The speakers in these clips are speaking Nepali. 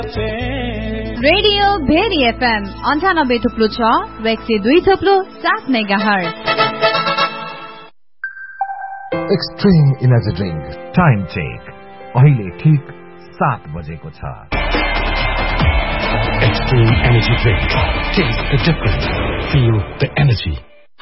रेडियो भेरी FM 98.6 र 102.7 megahertz. Extreme energy drink time check अहिले ठीक 7 बजेको छ। Extreme energy drink, test the difference, feel the energy.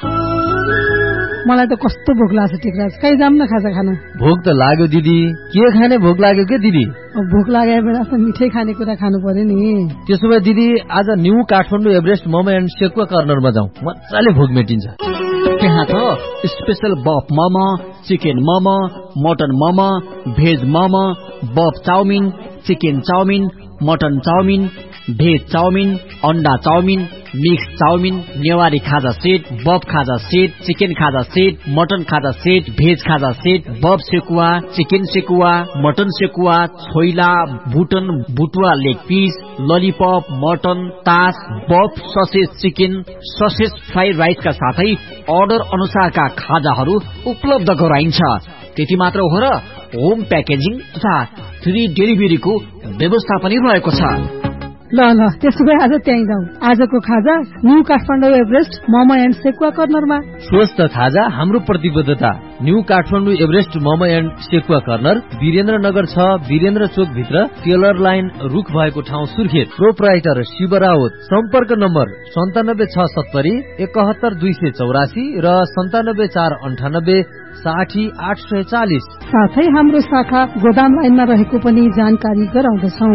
मलाई त कस्तो भोक लाग्छ टिकराज, कहीँ जाम न खाजा खान। भोक त लाग्यो दिदी, के खाने भोक लाग्यो के दिदी? भोक लागे बेला त मिठै खाने कुरा खानु पर्यो नि। त्यसो भए दिदी आज new Kathmandu Everest momo and sekuwa कर्नरमा जाउँ, मजाले भोक मेटिन्छ। त्यहाँ त स्पेशल बफ momo, chicken momo, mutton momo, veg momo, बफ chowmein, chicken chowmein, mutton chowmein, veg chowmein, अन्डा चाउमिन, मिक्स चाउमिन, नेवारी खाजा सेट, बफ खाजा सेट, चिकन खाजा सेट, मटन खाजा सेट, भेज खाजा सेट, बफ sekuwa, chicken sekuwa, mutton sekuwa, choila, बुटन बुटुवा leg piece, lollipop, mutton, तास, बफ ससेज चिकन, ससेज फ्राइड राइसका साथै अर्डर अनुसारका खाजाहरू उपलब्ध गराइन्छ। त्यति मात्र हो र होम प्याकेजिङ तथा फ्री डेलिभरीको व्यवस्था पनि रहेको छ। ल त्यसो भए आज त्यहीँ जाउँ। आजको खाजा new Kathmandu Everest momo and sekuwa कर्नरमा। स्वस्थ खाजा हाम्रो प्रतिबद्धता। New Kathmandu Everest momo and sekuwa corner Birendranagar 6, Birendra चोक भित्र, टेलर लाइन रुख भएको ठाउँ सुर्खेत। प्रोप्राइटर शिव राउत। सम्पर्क नम्बर 97670 71284 र 97498 60840। साथै हाम्रो शाखा गोदाम लाइनमा रहेको पनि जानकारी गराउँदछौँ।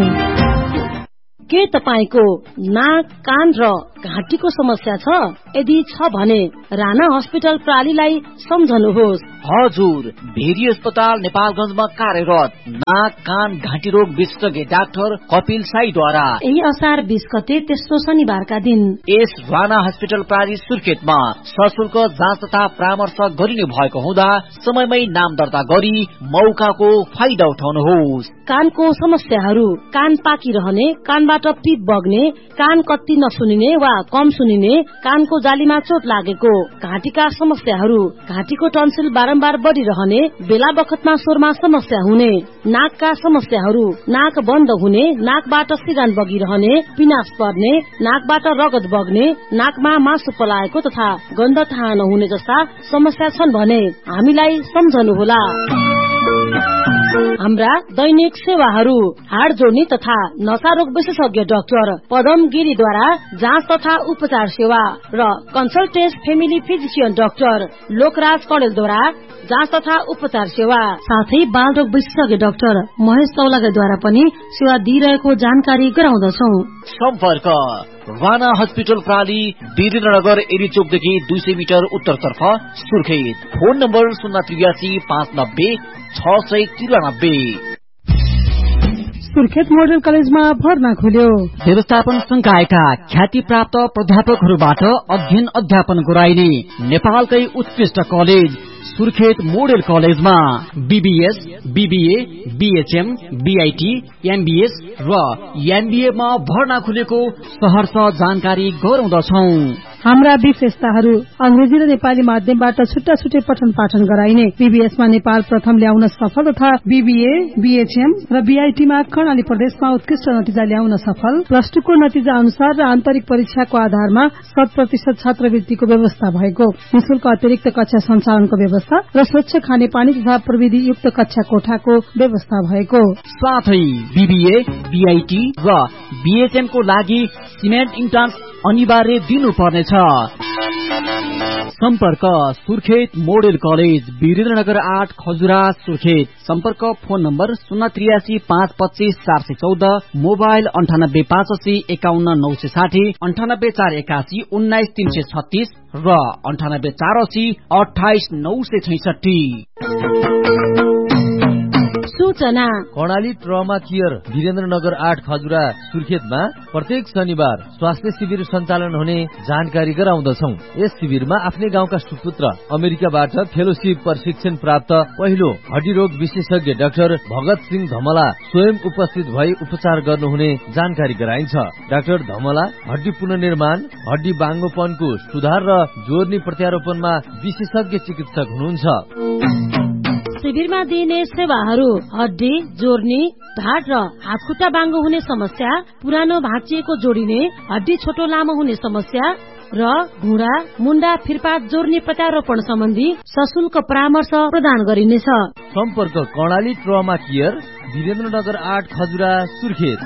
के तपाईको नाक, कान र घाँटीको समस्या छ? यदि छ भने राणा हस्पिटल प्रालीलाई सम्झनुहोस्। हजुर, भेरी अस्पताल नेपालगञ्जमा कार्यरत नाक, कान, घाँटी रोग विशेषज्ञ डाक्टर कपिल साईद्वारा यही असार 20 गते तेस्रो शनिबारका दिन यस राणा हस्पिटल प्राली सुर्खेतमा सशुल्क जाँच तथा परामर्श गरिने भएको हुँदा समयमै नाम दर्ता गरी मौकाको फाइदा उठाउनुहोस्। कानको समस्याहरू, कान पाकिरहने, कानबाट पिप बग्ने, कान कति नसुनिने वा कम सुनिने, कानको जालीमा चोट लागेको, घाँटीका समस्याहरू, घाँटीको टन्सिल बारम्बार बढिरहने, बेला बखतमा स्वरमा समस्या हुने, नाकका समस्याहरू, नाक बन्द हुने, नाकबाट सिगान बगिरहने, पिनास पर्ने, नाकबाट रगत बग्ने, नाकमा मासु पलाएको तथा गन्ध थाहा नहुने जस्ता समस्या छन् भने हामीलाई सम्झनुहोला। हाम्रा दैनिक सेवाहरू हाड जोड्ने तथा नसारोग विशेषज्ञ डाक्टर पदम गिरीद्वारा जाँच तथा उपचार सेवा र consultant family physician doctor Lokraj कडेलद्वारा जाँच तथा उपचार सेवा, साथै बालरोग विशेषज्ञ डाक्टर महेश तौलागाईद्वारा पनि सेवा दिइरहेको जानकारी गराउँदछौ। सम्पर्क राणा हस्पिटल प्राली, वीरेन्द्रनगर एरी चोकदेखि 200 मिटर उत्तरतर्फ Surkhet. Phone number 083 590 693। Surkhet model कलेजमा भर्ना खुल्यो। व्यवस्थापन संकायका ख्याति प्राप्त प्राध्यापकहरूबाट अध्ययन अध्यापन गराइने नेपालकै उत्कृष्ट कलेज सुर्खेत मोडल कलेजमा BBS, BBA, BHM, BIT, MBS र एमबीए मा भर्ना खुलेको सहर्ष जानकारी गराउँदछौ। हाम्रा विशेषताहरू अंग्रेजी र नेपाली माध्यमबाट छुट्टा छुट्टै पठन पाठन गराइने, बीबीएसमा नेपाल प्रथम ल्याउन सफल तथा बीबीए, बीएचएम र बीआईटीमा कर्णाली प्रदेशमा उत्कृष्ट नतिजा ल्याउन सफल, प्लस 2 को नतिजा अनुसार र आन्तरिक परीक्षाको आधारमा 100% छात्रवृत्तिको व्यवस्था भएको, निशुल्क अतिरिक्त कक्षा सञ्चालनको व्यवस्था र स्वच्छ खानेपानी तथा प्रविधि युक्त कक्षा कोठाको व्यवस्था भएको, साथै बीबीए, बीआईटी र बीएचएम को लागि सिमेन्ट इन्ट्रान्स अनिवार्य दिनुपर्नेछ। सम्पर्क सुर्खेत मोडेल कलेज, वीरेन्द्रनगर 8 खजुरा सुर्खेत। सम्पर्क फोन नम्बर 083 525 414, मोबाइल 98 580 51 960, 98 481 19 336 र 98 480 28 966। सूचना कर्णाली ट्रमा केयर वीरेन्द्रनगर 8 खजुरा सुर्खेतमा प्रत्येक शनिबार स्वास्थ्य शिविर सञ्चालन हुने जानकारी गराउँदछौ। यस शिविरमा आफ्नै गाउँका सुपुत्र अमेरिकाबाट फेलोशिप प्रशिक्षण प्राप्त पहिलो हड्डी रोग विशेषज्ञ डाक्टर भगत सिंह धमला स्वयं उपस्थित भई उपचार गर्नुहुने जानकारी गराइन्छ। डाक्टर धमला हड्डी पुनर्निर्माण, हड्डी बाङ्गोपनको सुधार र जोर्नी प्रत्यारोपणमा विशेषज्ञ चिकित्सक हुनुहुन्छ। शिविरमा दिइने सेवाहरू हड्डी जोड्ने, ढाड र हातखुट्टा बाङ्गो हुने समस्या, पुरानो भाँचिएको जोडिने, हड्डी छोटो लामो हुने समस्या र घुँडा मुन्डा फिरपात जोड्ने प्रत्यारोपण सम्बन्धी सशुल्क परामर्श प्रदान गरिनेछ। सम्पर्क कर्णाली ट्रमा केयर, वीरेन्द्रनगर 8 खजुरा सुर्खेत।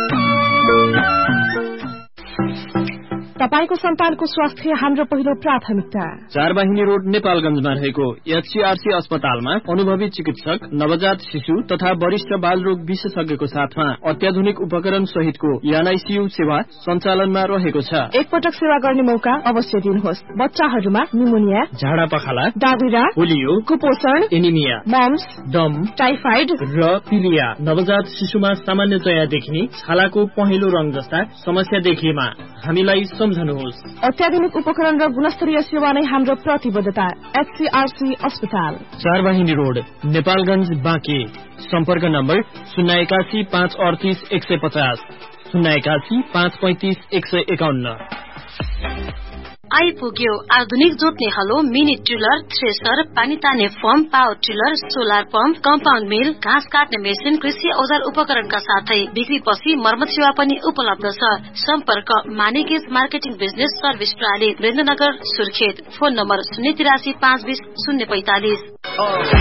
तपाईको सन्तानको स्वास्थ्य हाम्रो पहिलो प्राथमिकता। चारबाहिनी रोड नेपालगञ्जमा रहेको एचसीआरसी अस्पतालमा अनुभवी चिकित्सक, नवजात शिशु तथा वरिष्ठ बालरोग विशेषज्ञको साथमा अत्याधुनिक उपकरण सहितको एनआईसीयू सेवा सञ्चालनमा रहेको छ। एकपटक सेवा गर्ने मौका अवश्य दिनुहोस्। बच्चाहरूमा निमोनिया, झाडा पखाला, डायरिया, पोलियो, कुपोषण, एनिमिया, मम्स, दम, टाइफाइड र पिलिया। नवजात शिशुमा सामान्यतया देखिने छालाको पहेँलो रंग जस्ता समस्या देखिएमा हामीलाई सम्झनुहोस्। अत्याधुनिक उपकरण र गुणस्तरीय सेवा नै हाम्रो प्रतिबद्धता। एचसीआरसी अस्पताल, चारबाहिनी रोड, नेपालगञ्ज, बाँके। सम्पर्क नम्बर 081 538 150, 081 535 151। आइपुग्यो आधुनिक जोत्ने हलो, मिनी टिलर, थ्रेसर, पानी तान्ने pump, power tiller, solar pump, compound मिल, घाँस काट्ने मेसिन, कृषि औजार उपकरणका साथै बिक्रीपछि मर्मत सेवा पनि उपलब्ध छ। सम्पर्क मानिकेज मार्केटिङ बिजनेस सर्भिस प्रणाली, वीरेन्द्रनगर सुर्खेत। Phone number 083 520 045।